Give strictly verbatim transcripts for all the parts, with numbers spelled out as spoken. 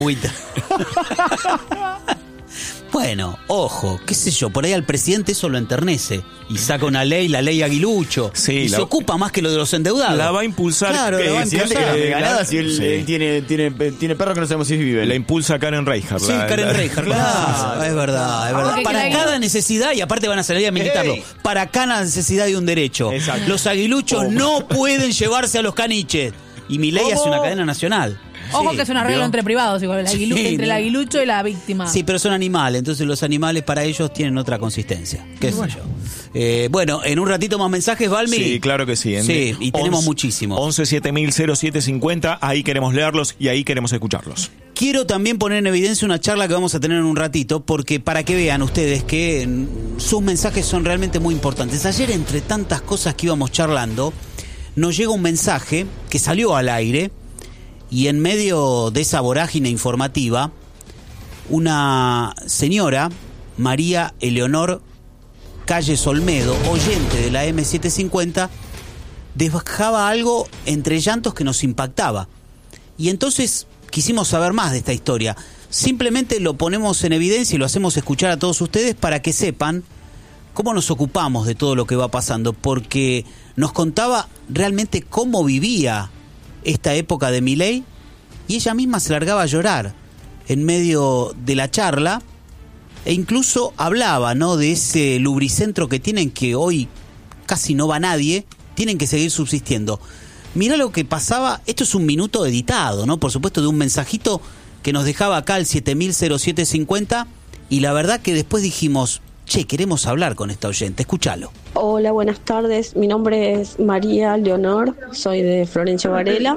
agüita. Bueno, ojo, qué sé yo, por ahí al presidente eso lo enternece y saca una ley, la ley Aguilucho, sí, y la, se ocupa más que lo de los endeudados. La va a impulsar. Claro, que, la va a impulsar. Si que regalada, la, si él, sí. él tiene, tiene, tiene perro que no sabemos si vive. La impulsa Karen Reijard. Sí, la, Karen la, Reijard, claro, es verdad, es verdad. Porque Para claro. cada necesidad, y aparte van a salir a militarlo, Hey. para cada necesidad de un derecho. Exacto. Los aguiluchos Oh. no pueden llevarse a los caniches. Y mi ley hace una cadena nacional. Ojo Sí, que es un arreglo ¿vio? entre privados, igual, el aguilu- Sí, entre el no. aguilucho y la víctima. Sí, pero son animales, entonces los animales para ellos tienen otra consistencia. ¿Qué sé yo? Eh, bueno, en un ratito más mensajes, Valmi. Sí, claro que sí. En Sí, y tenemos once, muchísimos. once siete mil cero siete cincuenta, ahí queremos leerlos y ahí queremos escucharlos. Quiero también poner en evidencia una charla que vamos a tener en un ratito, porque para que vean ustedes que mm, sus mensajes son realmente muy importantes. Ayer, entre tantas cosas que íbamos charlando, nos llega un mensaje que salió al aire, y en medio de esa vorágine informativa, una señora, María Eleonor Calles Olmedo, oyente de la eme setecientos cincuenta, dejaba algo entre llantos que nos impactaba. Y entonces quisimos saber más de esta historia. Simplemente lo ponemos en evidencia y lo hacemos escuchar a todos ustedes para que sepan cómo nos ocupamos de todo lo que va pasando, porque nos contaba realmente cómo vivía esta época de Milei, y ella misma se largaba a llorar en medio de la charla, e incluso hablaba, ¿no?, de ese lubricentro que tienen, que hoy casi no va nadie, tienen que seguir subsistiendo. Mirá lo que pasaba, esto es un minuto editado, ¿no?, por supuesto, de un mensajito que nos dejaba acá al siete mil cero siete cincuenta, y la verdad que después dijimos, che, queremos hablar con esta oyente, escúchalo. Hola, buenas tardes. Mi nombre es María Leonor, soy de Florencio Varela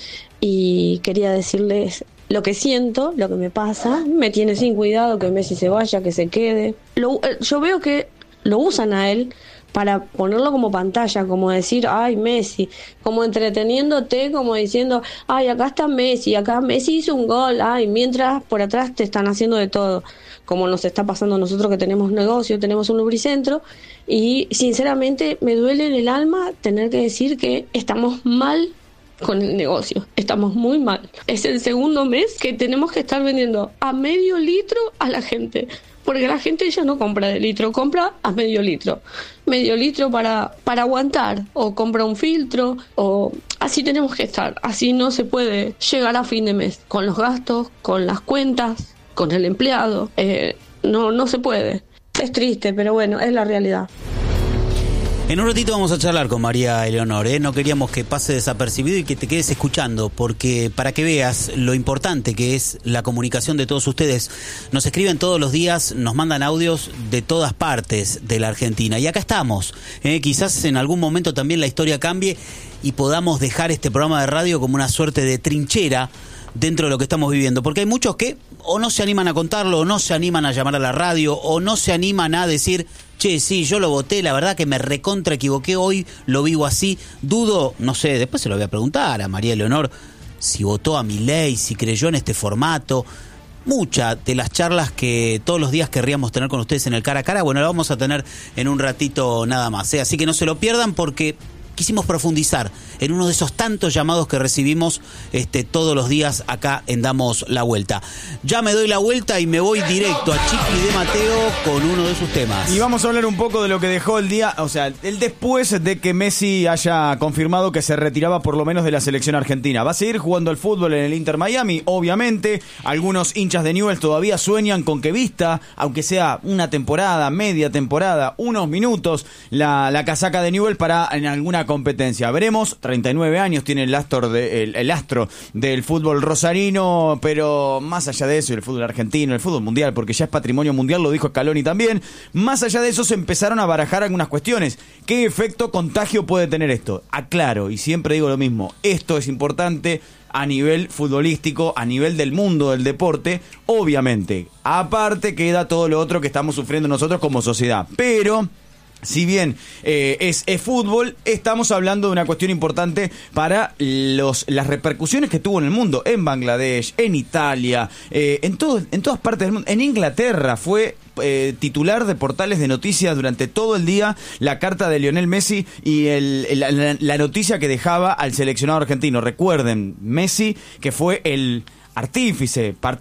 y quería decirles lo que siento, lo que me pasa. Me tiene sin cuidado que Messi se vaya, que se quede. Lo, yo veo que lo usan a él para ponerlo como pantalla, como decir, ay, Messi, como entreteniéndote, como diciendo, ay, acá está Messi, acá Messi hizo un gol, ay, mientras por atrás te están haciendo de todo, como nos está pasando a nosotros que tenemos negocio, tenemos un lubricentro, y sinceramente me duele en el alma tener que decir que estamos mal con el negocio, estamos muy mal. Es el segundo mes que tenemos que estar vendiendo a medio litro a la gente, porque la gente ya no compra de litro, compra a medio litro. Medio litro para, para aguantar, o compra un filtro, o así tenemos que estar. Así no se puede llegar a fin de mes, con los gastos, con las cuentas, con el empleado. Eh, no, no se puede. Es triste, pero bueno, es la realidad. En un ratito vamos a charlar con María Eleonor, ¿eh? No queríamos que pase desapercibido y que te quedes escuchando, porque para que veas lo importante que es la comunicación de todos ustedes. Nos escriben todos los días, nos mandan audios de todas partes de la Argentina, y acá estamos, ¿eh? Quizás en algún momento también la historia cambie y podamos dejar este programa de radio como una suerte de trinchera dentro de lo que estamos viviendo, porque hay muchos que o no se animan a contarlo, o no se animan a llamar a la radio, o no se animan a decir, che, sí, yo lo voté, la verdad que me recontra equivoqué, hoy lo vivo así. Dudo, no sé, después se lo voy a preguntar a María Eleonor si votó a Milei, si creyó en este formato. Muchas de las charlas que todos los días querríamos tener con ustedes en el cara a cara, bueno, la vamos a tener en un ratito nada más, ¿eh? Así que no se lo pierdan, porque quisimos profundizar en uno de esos tantos llamados que recibimos este, todos los días acá en Damos la Vuelta. Ya me doy la vuelta y me voy directo a Chiqui de Mateo con uno de sus temas. Y vamos a hablar un poco de lo que dejó el día, o sea, el después de que Messi haya confirmado que se retiraba por lo menos de la selección argentina. Va a seguir jugando al fútbol en el Inter Miami, obviamente. Algunos hinchas de Newell's todavía sueñan con que vista, aunque sea una temporada, media temporada, unos minutos, la, la casaca de Newell's para en alguna competencia. Veremos, treinta y nueve años tiene el astro, de, el, el astro del fútbol rosarino, pero más allá de eso, el fútbol argentino, el fútbol mundial, porque ya es patrimonio mundial, lo dijo Scaloni también, más allá de eso se empezaron a barajar algunas cuestiones. ¿Qué efecto contagio puede tener esto? Aclaro, y siempre digo lo mismo, esto es importante a nivel futbolístico, a nivel del mundo del deporte, obviamente. Aparte queda todo lo otro que estamos sufriendo nosotros como sociedad, pero si bien eh, es, es fútbol, estamos hablando de una cuestión importante para los, las repercusiones que tuvo en el mundo, en Bangladesh, en Italia, eh, en, todo, en todas partes del mundo. En Inglaterra fue eh, titular de portales de noticias durante todo el día la carta de Lionel Messi y el, el, la, la noticia que dejaba al seleccionado argentino. Recuerden, Messi, que fue el artífice,